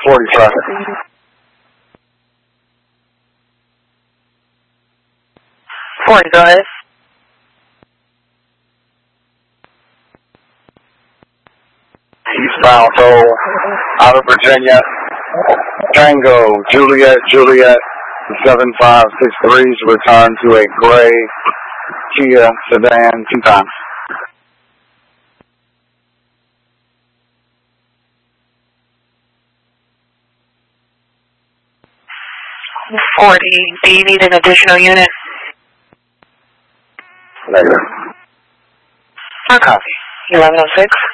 40 traffic. 40, go ahead. Eastbound toll out of Virginia. Tango, Juliet, 7563's return to a gray Kia sedan 2 times. $40. Do you need an additional unit? Later. I'll copy. 1106.